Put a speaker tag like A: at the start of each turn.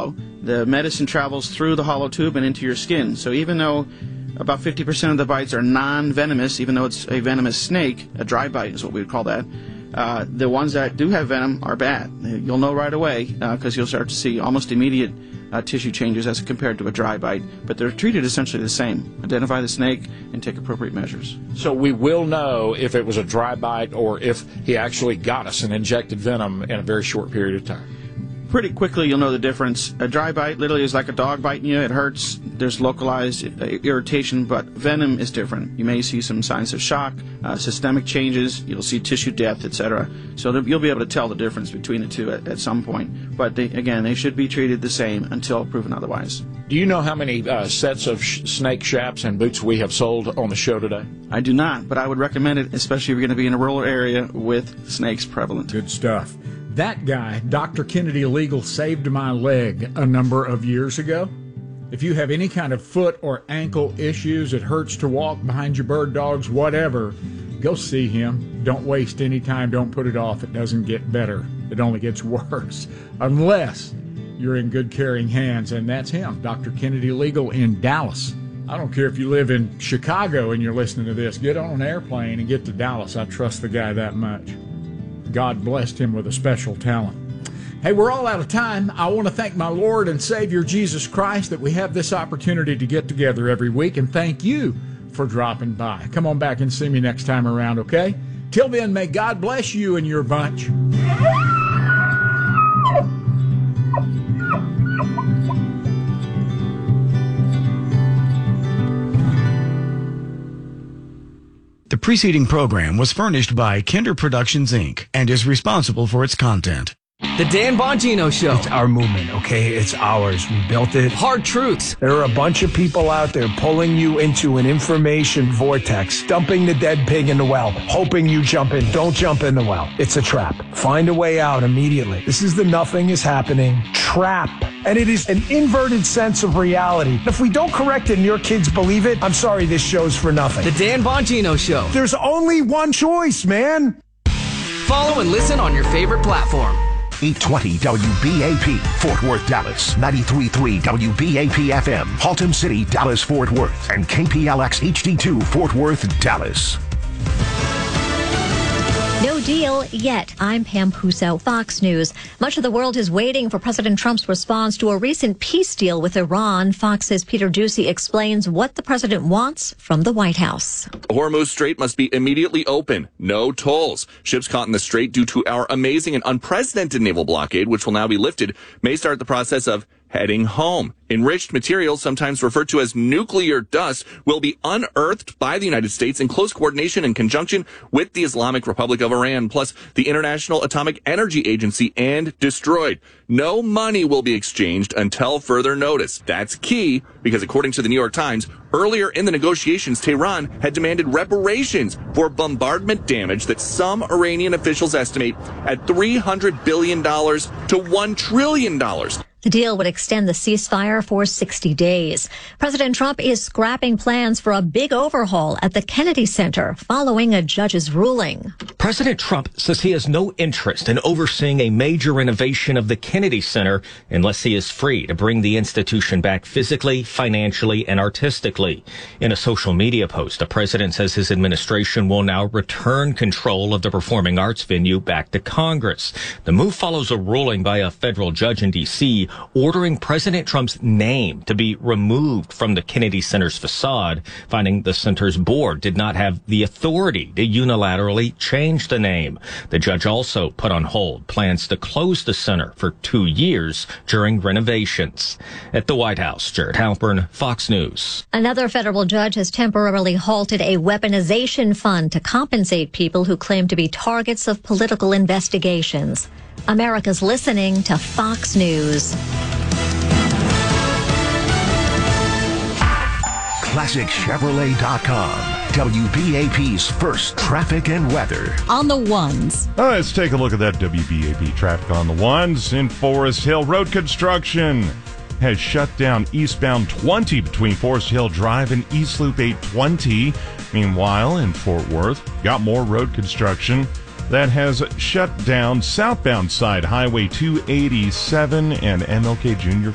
A: hollow, the medicine travels through the hollow tube and into your skin. So even though about 50% of the bites are non-venomous, even though it's a venomous snake, a dry bite is what we would call that, the ones that do have venom are bad. You'll know right away because you'll start to see almost immediate tissue changes as compared to a dry bite, but they're treated essentially the same. Identify the snake and take appropriate measures.
B: So we will know if it was a dry bite or if he actually got us and injected venom in a very short period of time.
A: Pretty quickly you'll know the difference. A dry bite literally is like a dog biting you. It hurts. There's localized irritation, but venom is different. You may see some signs of shock, systemic changes. You'll see tissue death, etc. So you'll be able to tell the difference between the two at some point. But they should be treated the same until proven otherwise.
B: Do you know how many sets of snake shaps and boots we have sold on the show today?
A: I do not, but I would recommend it, especially if you're going to be in a rural area with snakes prevalent.
C: Good stuff. That guy, Dr. Kennedy Legal, saved my leg a number of years ago. If you have any kind of foot or ankle issues, it hurts to walk behind your bird dogs, whatever, go see him. Don't waste any time. Don't put it off. It doesn't get better. It only gets worse. Unless you're in good caring hands, and that's him, Dr. Kennedy Legal in Dallas. I don't care if you live in Chicago and you're listening to this. Get on an airplane and get to Dallas. I trust the guy that much. God blessed him with a special talent. Hey, we're all out of time. I want to thank my Lord and Savior Jesus Christ that we have this opportunity to get together every week, and thank you for dropping by. Come on back and see me next time around, okay? Till then, may God bless you and your bunch.
D: The preceding program was furnished by Kinder Productions, Inc. and is responsible for its content.
E: The Dan Bongino Show.
F: It's our movement, okay? It's ours. We built it.
E: Hard Truths.
F: There are a bunch of people out there pulling you into an information vortex, dumping the dead pig in the well, hoping you jump in. Don't jump in the well. It's a trap. Find a way out immediately. This is the nothing is happening trap. And it is an inverted sense of reality. If we don't correct it and your kids believe it, I'm sorry, this show's for nothing.
E: The Dan Bongino Show.
F: There's only one choice, man.
E: Follow and listen on your favorite platform.
G: 820 WBAP, Fort Worth, Dallas. 93.3 WBAP FM, Haltom City, Dallas, Fort Worth. And KPLX HD2, Fort Worth, Dallas.
H: No deal yet. I'm Pam Puso, Fox News. Much of the world is waiting for President Trump's response to a recent peace deal with Iran. Fox's Peter Doocy explains what the president wants from the White House.
I: The Hormuz Strait must be immediately open. No tolls. Ships caught in the strait due to our amazing and unprecedented naval blockade, which will now be lifted, may start the process of heading home. Enriched materials, sometimes referred to as nuclear dust, will be unearthed by the United States in close coordination and conjunction with the Islamic Republic of Iran, plus the International Atomic Energy Agency, and destroyed. No money will be exchanged until further notice. That's key because, according to the New York Times, earlier in the negotiations, Tehran had demanded reparations for bombardment damage that some Iranian officials estimate at $300 billion to $1 trillion.
H: The deal would extend the ceasefire for 60 days. President Trump is scrapping plans for a big overhaul at the Kennedy Center following a judge's ruling.
J: President Trump says he has no interest in overseeing a major renovation of the Kennedy Center unless he is free to bring the institution back physically, financially, and artistically. In a social media post, the president says his administration will now return control of the performing arts venue back to Congress. The move follows a ruling by a federal judge in D.C. ordering President Trump's name to be removed from the Kennedy Center's facade, finding the center's board did not have the authority to unilaterally change the name. The judge also put on hold plans to close the center for 2 years during renovations. At the White House, Jared Halpern, Fox News.
H: Another federal judge has temporarily halted a weaponization fund to compensate people who claim to be targets of political investigations. America's listening to Fox News.
G: ClassicChevrolet.com. WBAP's first traffic and weather.
K: On the ones.
L: Let's take a look at that WBAP traffic on the ones. In Forest Hill, road construction has shut down eastbound 20 between Forest Hill Drive and East Loop 820. Meanwhile, in Fort Worth, got more road construction that has shut down southbound side Highway 287 and MLK Jr.